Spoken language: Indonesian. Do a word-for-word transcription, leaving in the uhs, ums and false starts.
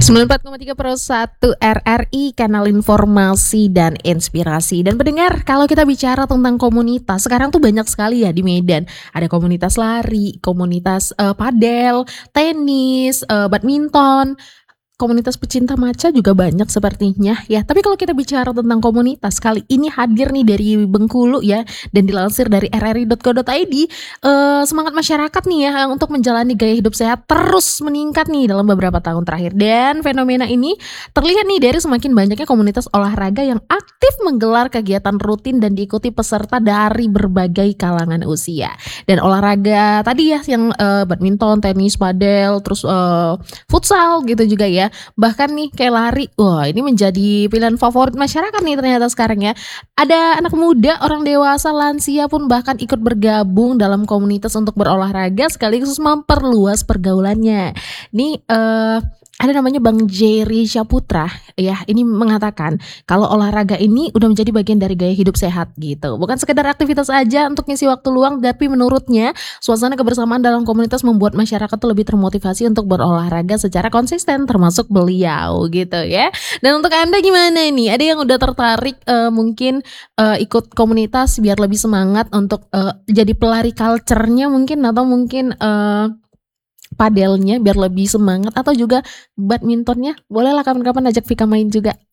sembilan puluh empat koma tiga Pro satu R R I, kanal informasi dan inspirasi. Dan pendengar, kalau kita bicara tentang komunitas, sekarang tuh banyak sekali ya di Medan. Ada komunitas lari, komunitas uh, padel, tenis, uh, badminton, komunitas pecinta matcha juga banyak sepertinya ya. Tapi kalau kita bicara tentang komunitas, kali ini hadir nih dari Bengkulu ya, dan dilansir dari r r i dot co dot i d. eh, Semangat masyarakat nih ya untuk menjalani gaya hidup sehat terus meningkat nih dalam beberapa tahun terakhir. Dan fenomena ini terlihat nih dari semakin banyaknya komunitas olahraga yang aktif menggelar kegiatan rutin dan diikuti peserta dari berbagai kalangan usia. Dan olahraga tadi ya yang eh, badminton, tenis, padel, terus eh, futsal gitu juga ya. Bahkan nih kayak lari, wah ini menjadi pilihan favorit masyarakat nih ternyata sekarang ya. Ada anak muda, orang dewasa, lansia pun bahkan ikut bergabung dalam komunitas untuk berolahraga sekaligus memperluas pergaulannya. Nih eh ada namanya Bang Jerry Syaputra ya, ini mengatakan kalau olahraga ini udah menjadi bagian dari gaya hidup sehat gitu. Bukan sekedar aktivitas aja untuk ngisi waktu luang, tapi menurutnya suasana kebersamaan dalam komunitas membuat masyarakat tuh lebih termotivasi untuk berolahraga secara konsisten, termasuk beliau gitu ya. Dan untuk Anda gimana nih? Ada yang udah tertarik uh, mungkin uh, ikut komunitas biar lebih semangat untuk uh, jadi pelari culture-nya mungkin, atau mungkin uh, padelnya biar lebih semangat, atau juga badmintonnya? Bolehlah kapan-kapan ajak Vika main juga.